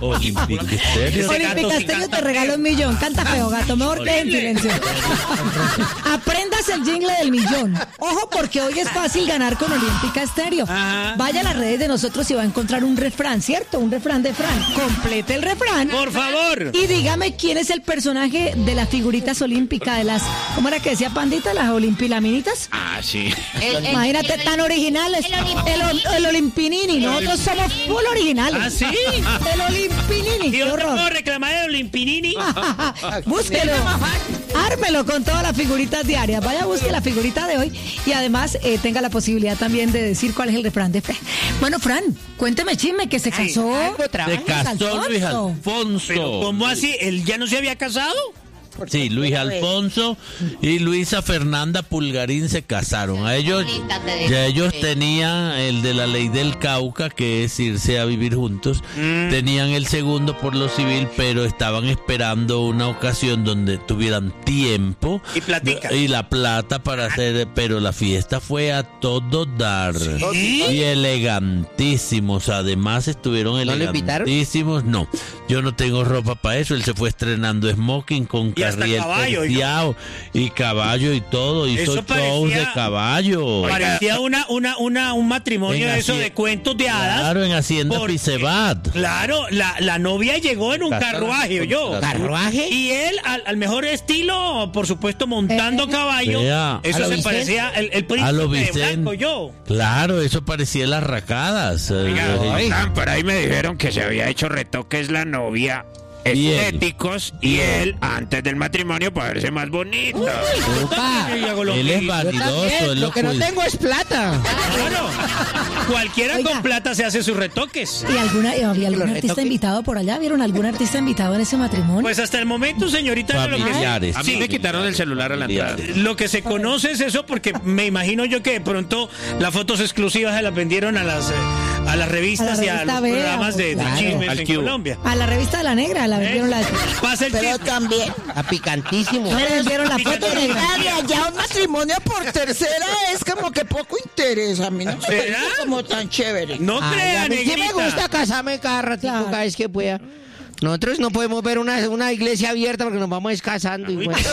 Olympic Stereo. Olympic Stereo te regala 1 millón. Canta feo, gato. Mejor que en silencio. Aprendas el jingle del millón. Ojo, porque hoy es fácil ganar con Olympic Stereo. Vaya a las redes de nosotros y va a encontrar un refrán, ¿cierto? Un refrán de Fran. Complete el refrán. Por favor. Y dígame quién es el personaje de las figuritas olímpicas, de las, ¿cómo era que decía Pandita? Las olimpilaminitas. Sí. Imagínate, tan originales. El Olimpinini. Nosotros somos full originales. ¿Sí? El Olimpinini. ¿Y Qué dónde horror. puedo reclamar el Olimpinini? Búsquelo. Ármelo con todas las figuritas diarias. Vaya, busque la figurita de hoy y además tenga la posibilidad también de decir cuál es el refrán de Fran. Bueno, Fran, cuénteme chisme que se casó. Se casó Luis Alfonso. ¿Pero cómo así? ¿Él ya no se había casado? Sí, Luis Alfonso y Luisa Fernanda Pulgarín se casaron. Ellos tenían el de la ley del Cauca, que es irse a vivir juntos. Tenían el segundo por lo civil, pero estaban esperando una ocasión donde tuvieran tiempo y la plata para hacer, pero la fiesta fue a todo dar. Y elegantísimos, además estuvieron elegantísimos. No, yo no tengo ropa para eso. Él se fue estrenando smoking con carriel terciado y caballo y todo, hizo shows de caballo. Parecía un matrimonio de eso de cuentos de hadas. Claro, en Hacienda Pisebat. Claro, la novia llegó en un carruaje, ¿Carruaje? Y él, al mejor estilo, por supuesto, montando caballo. Eso se parecía el príncipe blanco, Claro, eso parecía las racadas. Por ahí me dijeron que se había hecho retoques la novia estéticos y él antes del matrimonio para verse más bonito. Él es vanidoso. Lo que no tengo es plata. Bueno, cualquiera con plata se hace sus retoques. ¿Y había algún artista invitado por allá? ¿Vieron algún artista invitado en ese matrimonio? Pues hasta el momento, señorita, familiares. A mí me quitaron el celular a la entrada. Lo que se conoce es eso, porque me imagino yo que de pronto las fotos exclusivas se las vendieron a las revistas y a los programas de chismes en Colombia. A la revista de la Negra la vendieron Pasa el Pero chisme. también a picantísimo. No le vendieron la foto negra. Ya un matrimonio por tercera es como que poco interesa. A mí no ¿Será? es como tan chévere. No crean, a mí sí me negrita. gusta casarme cada ratito, cada vez que pueda. Nosotros no podemos ver una iglesia abierta porque nos vamos descasando. Y bueno.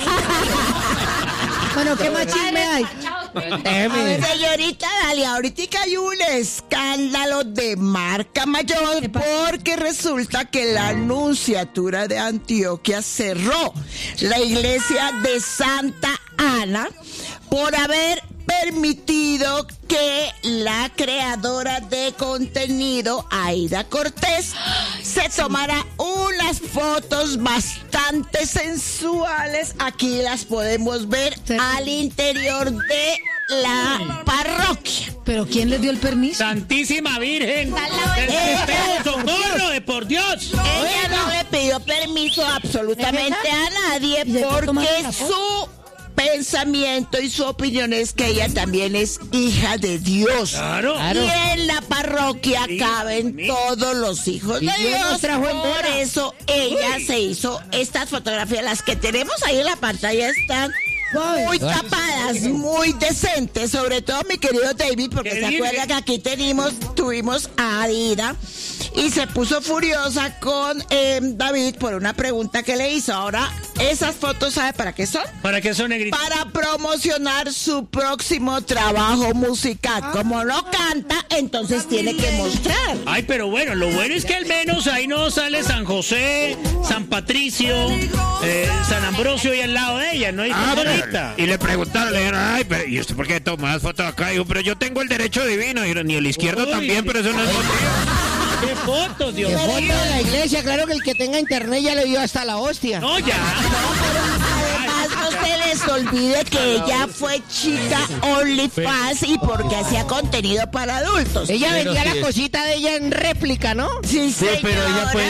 Bueno, ¿qué más chisme hay? A ver, señorita Dalia, ahorita hay un escándalo de marca mayor porque resulta que la Nunciatura de Antioquia cerró la iglesia de Santa Ana por haber permitido que la creadora de contenido, Aida Cortés, se tomara unas fotos bastante sensuales. Aquí las podemos ver al interior de la parroquia. ¿Pero quién les dio el permiso? Santísima Virgen. ¡Socorro de por Dios! Ella no le pidió permiso absolutamente a nadie porque su pensamiento y su opinión es que ella también es hija de Dios. Claro. Y en la parroquia caben todos los hijos de Dios. Por eso ella se hizo estas fotografías. Las que tenemos ahí en la pantalla están muy tapadas, muy decentes, sobre todo mi querido David, porque se acuerda que aquí tuvimos a Adira y se puso furiosa con David por una pregunta que le hizo. Ahora, esas fotos, ¿sabe para qué son? ¿Para qué son, negrita? Para promocionar su próximo trabajo musical. Como no canta, entonces tiene que mostrar. Ay, pero bueno, lo bueno es que al menos ahí no sale San José, San Patricio, San Ambrosio y al lado de ella, ¿no? Y le preguntaron, le dijeron, ay, pero ¿y usted por qué toma las fotos acá? Dijo, pero yo tengo el derecho divino. Dijeron, ni el izquierdo también, pero eso no es motivo. ¿Qué fotos, Dios mío? Foto de la iglesia, claro que el que tenga internet ya le dio hasta la hostia. No, ya. Además, no se les olvide que ella fue chica OnlyFans y porque hacía contenido para adultos. Ella vendía la cosita de ella en réplica, ¿no? Sí, pero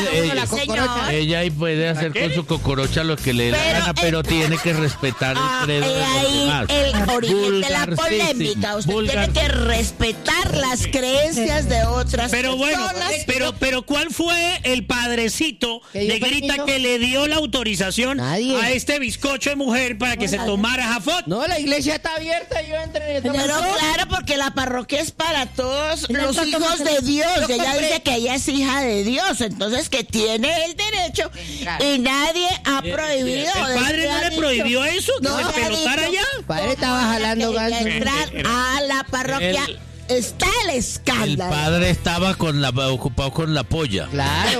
ella ahí puede hacer con su cocorocha lo que le dé la gana, pero tiene que respetar el credo de los demás. El origen de la polémica. Usted tiene que respetar las creencias de otras pero personas. Bueno, pero ¿cuál fue el padrecito negrita que le dio la autorización a este bizcocho de mujer para que se tomara esa foto. No, la iglesia está abierta, yo entré. Pero claro, porque la parroquia es para todos los hijos de Dios. Ella dice que ella es hija de Dios, entonces que tiene el derecho y nadie ha prohibido. ¿El padre no le prohibió eso? ¿Que se pelotara allá? El padre estaba jalando gas. Entrar a la parroquia. Está el escándalo. El padre estaba ocupado con la polla. Claro.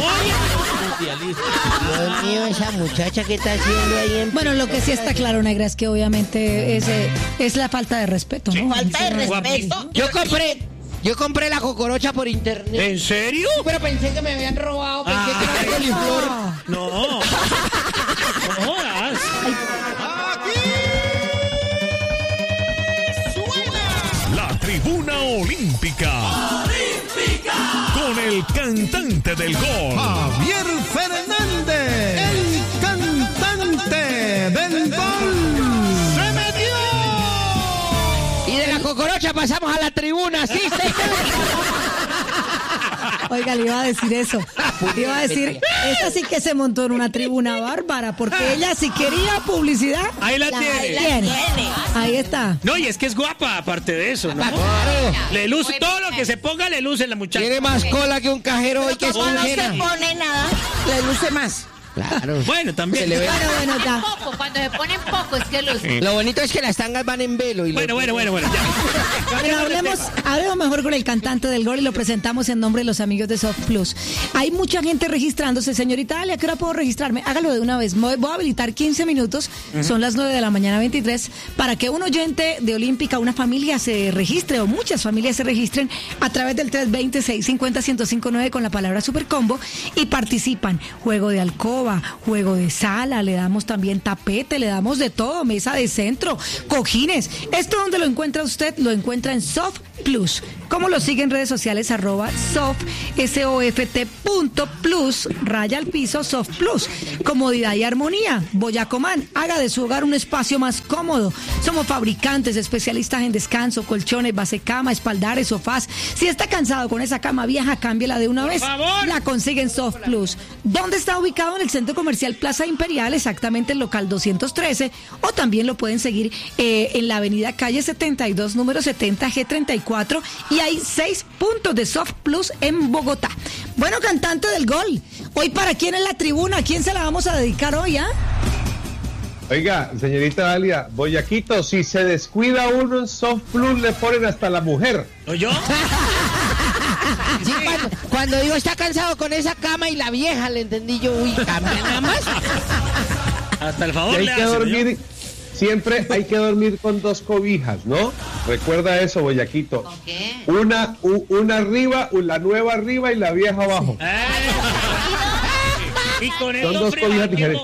Dios mío, esa muchacha que está haciendo ahí en... Bueno, lo que sí está claro, negra, es que obviamente es la falta de respeto, ¿no? Falta de respeto. Yo compré la cocorocha por internet. ¿En serio? Pero pensé que me habían robado. Pensé que era coliflor. No. No jodas. La Tribuna Olímpica. Con el cantante del gol, Javier Fernández, el cantante del gol. ¡Se metió! Y de la cocorocha pasamos a la tribuna, sí, Oiga, le iba a decir eso. Le iba a decir, esta sí que se montó en una tribuna bárbara, porque ella si quería publicidad. Ahí la tiene. Ahí está. No, y es que es guapa, aparte de eso, ¿no? Le luce, todo lo que se ponga le luce la muchacha. Tiene más cola que un cajero y que es Como no se mujer. pone nada, le luce más. Claro. Bueno, también. Se le ve. Bueno, está. Poco, cuando se ponen poco es que los... Lo bonito es que las tangas van en velo. Y Bueno. Ya. Pero hablemos mejor con el cantante del gol y lo presentamos en nombre de los amigos de Soft Plus. Hay mucha gente registrándose. Señorita Dalia, ¿a qué hora puedo registrarme? Hágalo de una vez. Voy a habilitar 15 minutos, son las 9 de la mañana 23, para que un oyente de Olímpica, una familia se registre, o muchas familias se registren a través del 320-650-1059 con la palabra Supercombo y participan. Juego de alcoba, juego de sala, le damos también tapete, le damos de todo, mesa de centro, cojines. ¿Esto dónde lo encuentra usted? Lo encuentra en Soft Plus. ¿Cómo lo sigue en redes sociales? @soft, SOFT.plus, _ Soft Plus. Comodidad y armonía. Boyacomán, haga de su hogar un espacio más cómodo. Somos fabricantes, especialistas en descanso, colchones, base cama, espaldares, sofás. Si está cansado con esa cama vieja, cámbiela de una vez. La consigue en Soft Plus. ¿Dónde está ubicado? En el Centro Comercial Plaza Imperial, exactamente el local 213, o también lo pueden seguir en la avenida Calle 72, número 70, G34, y hay 6 puntos de Soft Plus en Bogotá. Bueno, cantante del gol, hoy para quién en la tribuna, ¿a quién se la vamos a dedicar hoy, ah? Oiga, señorita Dalia, Boyaquito, si se descuida uno en Soft Plus le ponen hasta la mujer. ¿Yo? Sí, cuando digo está cansado con esa cama y la vieja, le entendí yo, uy, cambia nada más. Hasta el favor hay le que hace, dormir, siempre hay que dormir con 2 cobijas, ¿no? Recuerda eso, Boyaquito. ¿Con qué? Una arriba, la nueva arriba y la vieja abajo. Y con Son 2 cobijas diferentes.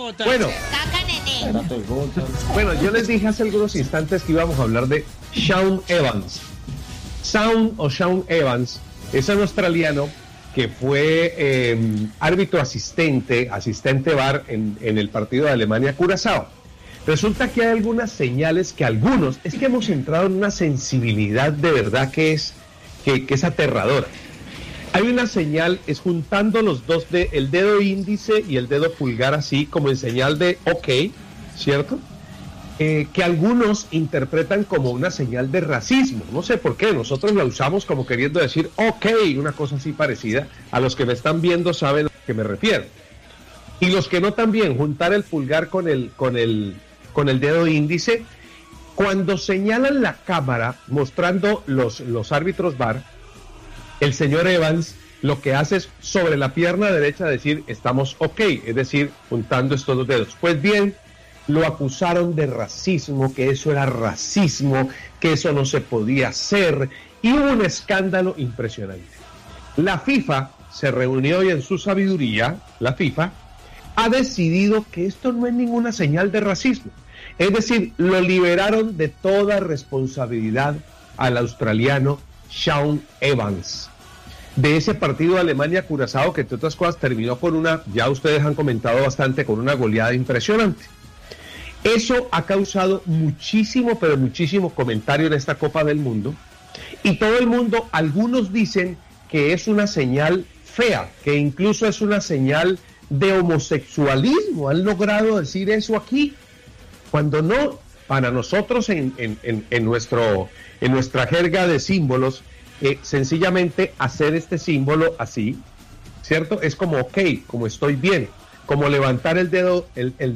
Bueno, yo les dije hace algunos instantes que íbamos a hablar de Shaun Evans. Shaun Evans es un australiano que fue árbitro asistente VAR en el partido de Alemania-Curazao. Resulta que hay algunas señales que es que hemos entrado en una sensibilidad de verdad que es aterradora. Hay una señal, es juntando los dos, el dedo índice y el dedo pulgar así, como en señal de OK, ¿cierto? Que algunos interpretan como una señal de racismo. No sé por qué, nosotros la usamos como queriendo decir OK, una cosa así parecida. A los que me están viendo saben a lo que me refiero. Y los que no también, juntar el pulgar con el dedo índice. Cuando señalan la cámara mostrando los árbitros VAR, el señor Evans lo que hace es sobre la pierna derecha decir estamos OK, es decir, juntando estos 2 dedos. Pues bien, lo acusaron de racismo, que eso era racismo, que eso no se podía hacer, y hubo un escándalo impresionante. La FIFA se reunió y en su sabiduría, la FIFA ha decidido que esto no es ninguna señal de racismo. Es decir, lo liberaron de toda responsabilidad al australiano Shaun Evans de ese partido de Alemania-Curazao, que entre otras cosas terminó con ya ustedes han comentado bastante, con una goleada impresionante. Eso ha causado muchísimo, pero muchísimo comentario en esta Copa del Mundo, y todo el mundo, algunos dicen que es una señal fea, que incluso es una señal de homosexualismo. Han logrado decir eso aquí. Cuando no, para nosotros en nuestra jerga de símbolos, sencillamente hacer este símbolo así, ¿cierto? Es como ok, como estoy bien, como levantar el dedo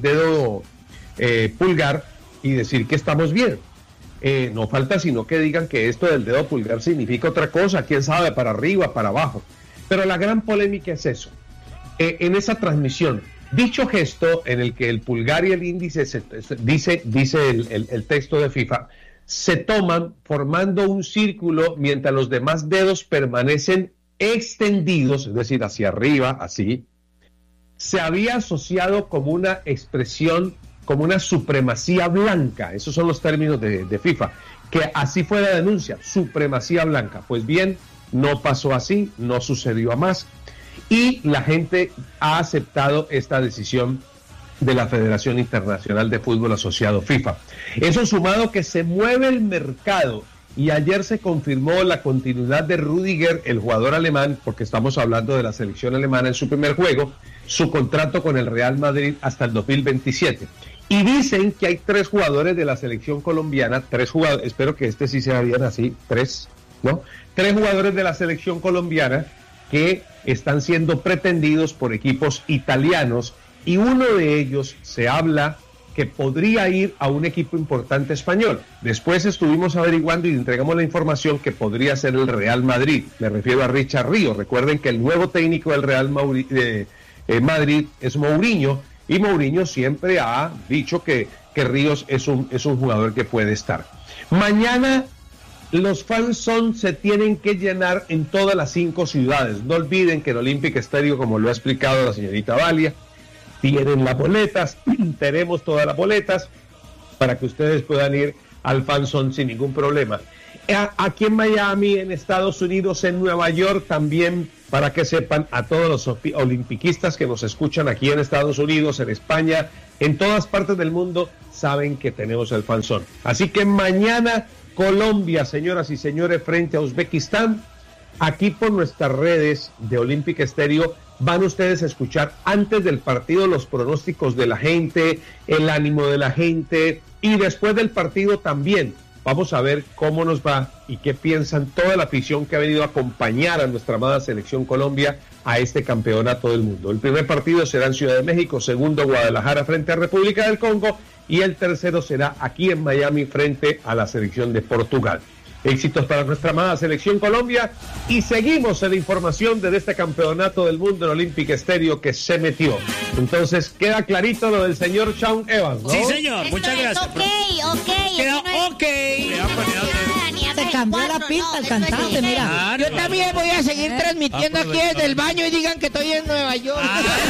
pulgar y decir que estamos bien. No falta sino que digan que esto del dedo pulgar significa otra cosa, quién sabe, para arriba, para abajo. Pero la gran polémica es eso. En esa transmisión, dicho gesto en el que el pulgar y el índice, dice el texto de FIFA, se toman formando un círculo mientras los demás dedos permanecen extendidos, es decir, hacia arriba, así, se había asociado como una expresión, como una supremacía blanca. Esos son los términos de FIFA, que así fue la denuncia, supremacía blanca. Pues bien, no pasó así, no sucedió a más, y la gente ha aceptado esta decisión de la Federación Internacional de Fútbol Asociado FIFA. Eso sumado que se mueve el mercado, y ayer se confirmó la continuidad de Rüdiger, el jugador alemán, porque estamos hablando de la selección alemana en su primer juego, su contrato con el Real Madrid hasta el 2027. Y dicen que hay 3 jugadores de la selección colombiana, 3 jugadores, espero que este sí sea bien así, 3, ¿no? 3 jugadores de la selección colombiana que están siendo pretendidos por equipos italianos, y uno de ellos se habla que podría ir a un equipo importante español. Después estuvimos averiguando y entregamos la información que podría ser el Real Madrid. Me refiero a Richard Ríos. Recuerden que el nuevo técnico del Real Madrid es Mourinho, y Mourinho siempre ha dicho que Ríos es un jugador que puede estar. Mañana los fans se tienen que llenar en todas las 5 ciudades. No olviden que en Olympic Stadium, como lo ha explicado la señorita Valia, tienen las boletas, tenemos todas las boletas para que ustedes puedan ir al FanZone sin ningún problema. Aquí en Miami, en Estados Unidos, en Nueva York también, para que sepan, a todos los olimpiquistas que nos escuchan aquí en Estados Unidos, en España, en todas partes del mundo, saben que tenemos el FanZone. Así que mañana Colombia, señoras y señores, frente a Uzbekistán, aquí por nuestras redes de Olympic Stereo, van ustedes a escuchar antes del partido los pronósticos de la gente, el ánimo de la gente, y después del partido también vamos a ver cómo nos va y qué piensan toda la afición que ha venido a acompañar a nuestra amada selección Colombia a este campeonato del mundo. El primer partido será en Ciudad de México, segundo Guadalajara frente a República del Congo, y el tercero será aquí en Miami frente a la selección de Portugal. Éxitos para nuestra amada selección Colombia, y seguimos en la información de este campeonato del mundo en Olympic Stereo que se metió. Entonces queda clarito lo del señor Shawn Evans, ¿no? Sí, señor, muchas gracias. Queda ok. Se cambió la pista el cantante, mira. Yo también voy a seguir transmitiendo aquí desde el baño y digan que estoy en Nueva York.